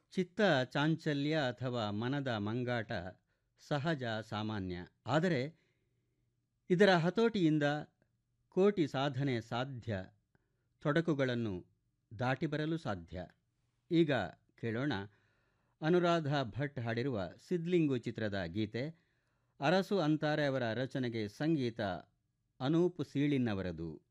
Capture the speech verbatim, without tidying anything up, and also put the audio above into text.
ಚಿತ್ತ ಚಾಂಚಲ್ಯ ಅಥವಾ ಮನದ ಮಂಗಾಟ ಸಹಜ ಸಾಮಾನ್ಯ. ಆದರೆ ಇದರ ಹತೋಟಿಯಿಂದ ಕೋಟಿ ಸಾಧನೆ ಸಾಧ್ಯ, ತೊಡಕುಗಳನ್ನು ದಾಟಿ ಬರಲು ಸಾಧ್ಯ. ಈಗ ಕೇಳೋಣ ಅನುರಾಧ ಭಟ್ ಹಾಡಿರುವ ಸಿದ್ಲಿಂಗು ಚಿತ್ರದ ಗೀತೆ. ಅರಸು ಅಂತಾರೆ ಅವರ ರಚನೆಗೆ ಸಂಗೀತ ಅನೂಪ್ ಸೀಳಿನ್ನವರದು.